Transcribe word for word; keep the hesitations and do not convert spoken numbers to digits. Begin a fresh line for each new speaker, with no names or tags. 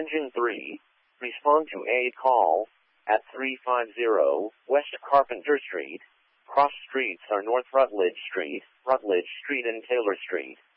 Engine three, respond to aid call at three five zero West Carpenter Street. Cross streets are North Rutledge Street, Rutledge Street and Taylor Street.